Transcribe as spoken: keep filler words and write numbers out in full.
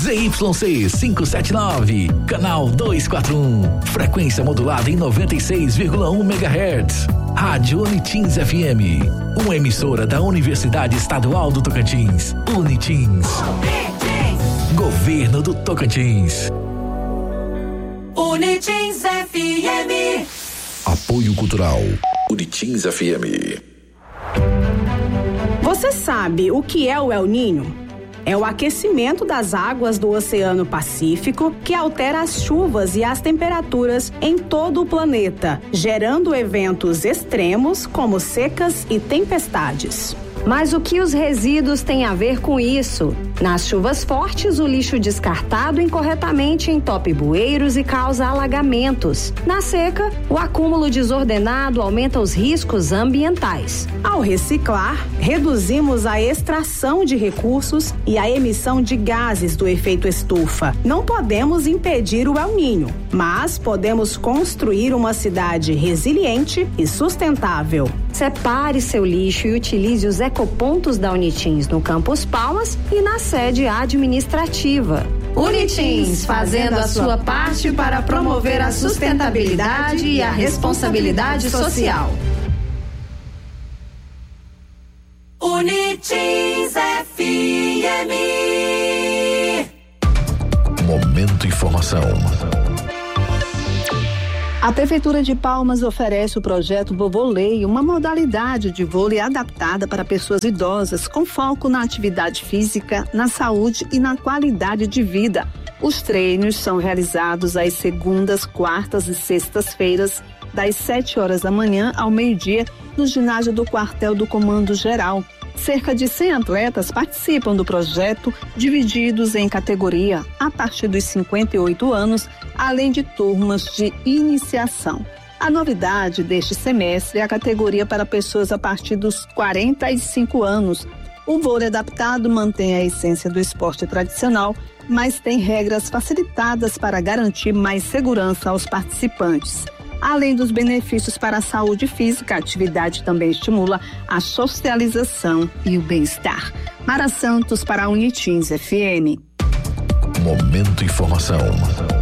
Z Y C quinhentos e setenta e nove, canal duzentos e quarenta e um, frequência modulada em noventa e seis vírgula um megahertz. Rádio Unitins F M, uma emissora da Universidade Estadual do Tocantins, Unitins. Governo do Tocantins. Unitins F M. Apoio Cultural, Unitins F M. Você sabe o que é o El Niño? É o aquecimento das águas do Oceano Pacífico que altera as chuvas e as temperaturas em todo o planeta, gerando eventos extremos como secas e tempestades. Mas o que os resíduos têm a ver com isso? Nas chuvas fortes, o lixo descartado incorretamente entope bueiros e causa alagamentos. Na seca, o acúmulo desordenado aumenta os riscos ambientais. Ao reciclar, reduzimos a extração de recursos e a emissão de gases do efeito estufa. Não podemos impedir o El Niño, mas podemos construir uma cidade resiliente e sustentável. Separe seu lixo e utilize os ecopontos da Unitins no Campus Palmas e na sede administrativa. Unitins, fazendo a sua parte para promover a sustentabilidade e a responsabilidade social. Unitins F M. Momento Informação. A Prefeitura de Palmas oferece o projeto Vovolei, uma modalidade de vôlei adaptada para pessoas idosas, com foco na atividade física, na saúde e na qualidade de vida. Os treinos são realizados às segundas, quartas e sextas-feiras, das sete horas da manhã ao meio-dia, no ginásio do quartel do Comando Geral. Cerca de cem atletas participam do projeto, divididos em categoria a partir dos cinquenta e oito anos, além de turmas de iniciação. A novidade deste semestre é a categoria para pessoas a partir dos quarenta e cinco anos. O vôlei adaptado mantém a essência do esporte tradicional, mas tem regras facilitadas para garantir mais segurança aos participantes. Além dos benefícios para a saúde física, a atividade também estimula a socialização e o bem-estar. Mara Santos para a Unitins F M. Momento Informação.